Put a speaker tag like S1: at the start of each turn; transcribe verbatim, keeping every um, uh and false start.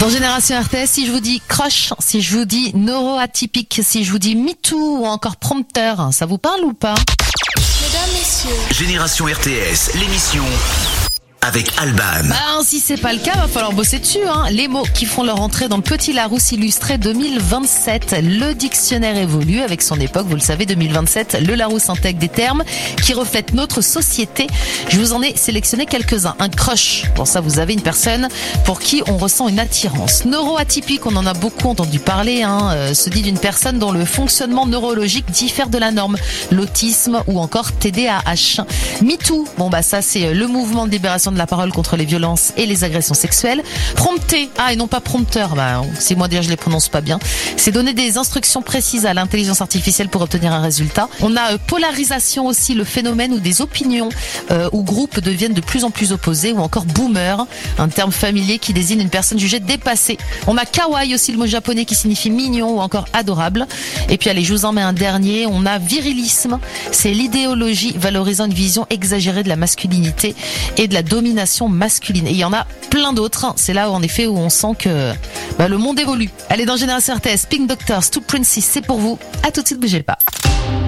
S1: Dans Génération R T S, si je vous dis crush, si je vous dis neuroatypique, si je vous dis MeToo ou encore prompteur, ça vous parle ou pas?
S2: Mesdames, messieurs.
S3: Génération R T S, l'émission avec Alban.
S1: Bah, si c'est pas le cas, va falloir bosser dessus, hein. Les mots qui font leur entrée dans le Petit Larousse illustré deux mille vingt-sept. Le dictionnaire évolue avec son époque. Vous le savez, deux mille vingt-sept, le Larousse intègre des termes qui reflètent notre société. Je vous en ai sélectionné quelques-uns. Un crush. Pour ça, vous avez une personne pour qui on ressent une attirance. Neuroatypique, on en a beaucoup entendu parler, hein. Euh, se dit d'une personne dont le fonctionnement neurologique diffère de la norme. L'autisme ou encore T D A H. MeToo. Bon, bah, ça, c'est le mouvement de libération de la parole contre les violences et les agressions sexuelles. Prompter, ah et non pas prompteur, bah c'est moi dire je les prononce pas bien. C'est donner des instructions précises à l'intelligence artificielle pour obtenir un résultat. On a euh, polarisation aussi, le phénomène où des opinions euh, ou groupes deviennent de plus en plus opposés, ou encore boomer, un terme familier qui désigne une personne jugée dépassée. On a kawaii aussi, le mot japonais qui signifie mignon ou encore adorable. Et puis allez, je vous en mets un dernier, on a virilisme, c'est l'idéologie valorisant une vision exagérée de la masculinité et de la domination masculine. Et il y en a plein d'autres. C'est là où, en effet, où on sent que bah, le monde évolue. Allez, dans Génération R T S, Pink Doctors, Two Princess, c'est pour vous. À tout de suite, bougez le pas.